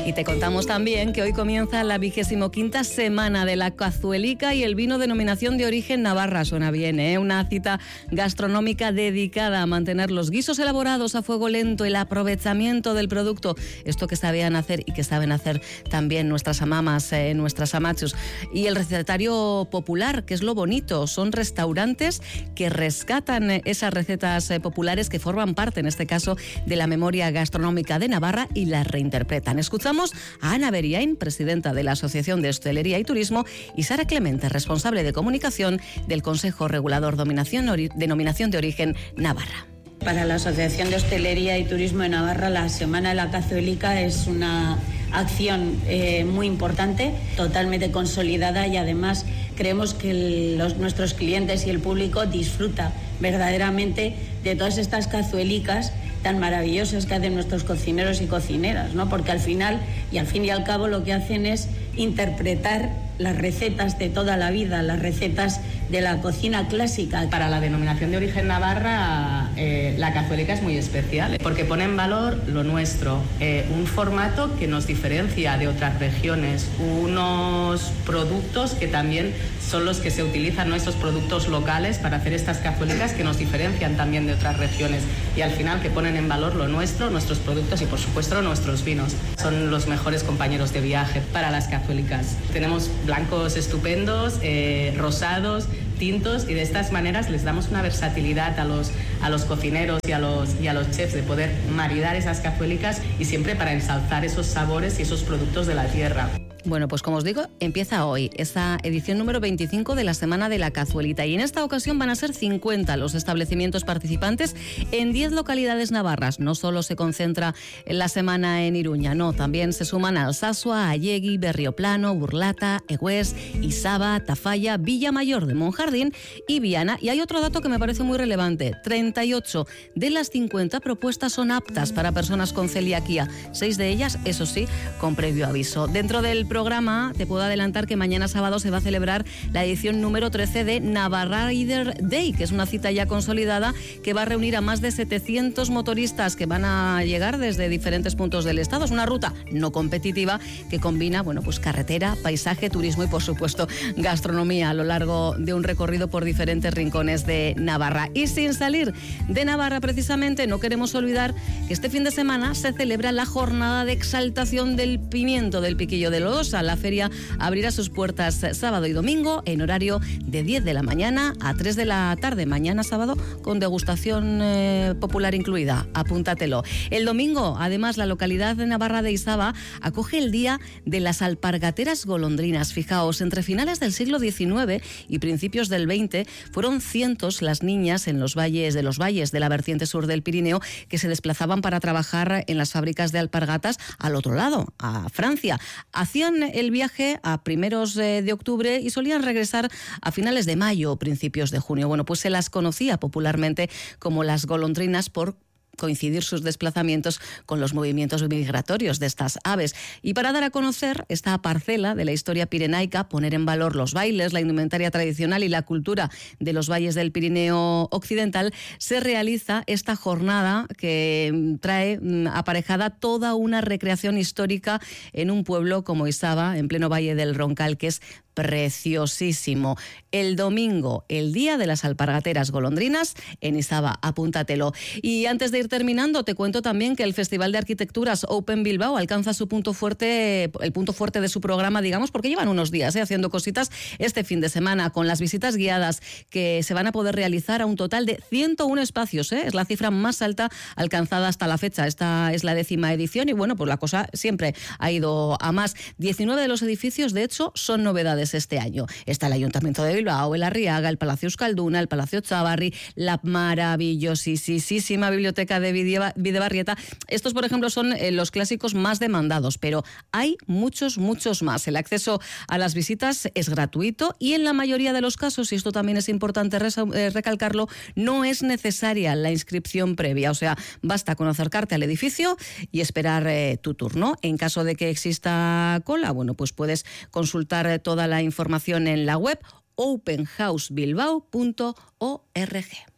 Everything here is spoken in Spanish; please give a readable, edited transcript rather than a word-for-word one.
Y te contamos también que hoy comienza la 25ª semana de la cazuelica y el vino denominación de origen Navarra. Suena bien, ¿eh? Una cita gastronómica dedicada a mantener los guisos elaborados a fuego lento, el aprovechamiento del producto, esto que sabían hacer y que saben hacer también nuestras amamas, nuestras amachos. Y el recetario popular, que es lo bonito, son restaurantes que rescatan esas recetas populares que forman parte, en este caso, de la memoria gastronómica de Navarra y las reinterpretan. Escuchamos a Ana Beriain, presidenta de la Asociación de Hostelería y Turismo, y Sara Clemente, responsable de comunicación del Consejo Regulador Denominación de Origen Navarra. Para la Asociación de Hostelería y Turismo de Navarra, la Semana de la Cazuelica es una acción muy importante, totalmente consolidada, y además creemos que nuestros clientes y el público disfruta verdaderamente de todas estas cazuelicas tan maravillosas que hacen nuestros cocineros y cocineras, ¿no? Porque al fin y al cabo lo que hacen es interpretar las recetas de toda la vida, las recetas de la cocina clásica. Para la denominación de origen Navarra, la cazuelica es muy especial porque pone en valor lo nuestro, un formato que nos diferencia de otras regiones, unos productos que también son los que se utilizan, nuestros productos locales, para hacer estas cazuelicas que nos diferencian también de otras regiones y al final que ponen en valor lo nuestro, nuestros productos y por supuesto nuestros vinos. Son los mejores compañeros de viaje para las cazuelicas. Tenemos blancos estupendos, rosados, tintos, y de estas maneras les damos una versatilidad a los cocineros y a los chefs de poder maridar esas cazuelicas y siempre para ensalzar esos sabores y esos productos de la tierra. Bueno, pues como os digo, empieza hoy esta edición número 25 de la Semana de la Cazuelita, y en esta ocasión van a ser 50 los establecimientos participantes en 10 localidades navarras. No solo se concentra la semana en Iruña, no, también se suman Alsasua, Allegui, Berrioplano, Burlata, Egués, Isaba, Tafalla, Villamayor de Monjardín y Viana. Y hay otro dato que me parece muy relevante: 38 de las 50 propuestas son aptas para personas con celiaquía, 6 de ellas, eso sí, con previo aviso. Dentro del programa te puedo adelantar que mañana sábado se va a celebrar la edición número 13 de Navarra Rider Day, que es una cita ya consolidada que va a reunir a más de 700 motoristas que van a llegar desde diferentes puntos del estado. Es una ruta no competitiva que combina, bueno, pues carretera, paisaje, turismo y por supuesto gastronomía a lo largo de un recorrido por diferentes rincones de Navarra. Y sin salir de Navarra precisamente, no queremos olvidar que este fin de semana se celebra la jornada de exaltación del pimiento del Piquillo de Lodosa. La feria abrirá sus puertas sábado y domingo en horario de 10 de la mañana a 3 de la tarde. Mañana sábado con degustación popular incluida. Apúntatelo. El domingo, además, la localidad de Navarra de Isaba acoge el Día de las Alpargateras Golondrinas. Fijaos, entre finales del siglo XIX y principios del XX fueron cientos las niñas en los valles de la vertiente sur del Pirineo que se desplazaban para trabajar en las fábricas de alpargatas al otro lado, a Francia. Hacían el viaje a primeros de octubre y solían regresar a finales de mayo o principios de junio. Bueno, pues se las conocía popularmente como las golondrinas por coincidir sus desplazamientos con los movimientos migratorios de estas aves. Y para dar a conocer esta parcela de la historia pirenaica, poner en valor los bailes, la indumentaria tradicional y la cultura de los valles del Pirineo Occidental, se realiza esta jornada que trae aparejada toda una recreación histórica en un pueblo como Isaba, en pleno Valle del Roncal, que es preciosísimo. El domingo, el Día de las Alpargateras Golondrinas en Isaba, apúntatelo. Y antes de ir terminando, te cuento también que el Festival de Arquitecturas Open Bilbao alcanza el punto fuerte de su programa, digamos, porque llevan unos días haciendo cositas este fin de semana, con las visitas guiadas que se van a poder realizar a un total de 101 espacios. Es la cifra más alta alcanzada hasta la fecha. Esta es la 10ª edición y bueno, pues la cosa siempre ha ido a más. 19 de los edificios, de hecho, son novedades este año. Está el Ayuntamiento de Bilbao, el Arriaga, el Palacio Euskalduna, el Palacio Chavarri, la maravillosísima Biblioteca de Bidebarrieta. Estos, por ejemplo, son los clásicos más demandados, pero hay muchos más. El acceso a las visitas es gratuito y en la mayoría de los casos, y esto también es importante recalcarlo, no es necesaria la inscripción previa. O sea, basta con acercarte al edificio y esperar tu turno. En caso de que exista cola, bueno, pues puedes consultar toda la información en la web openhousebilbao.org.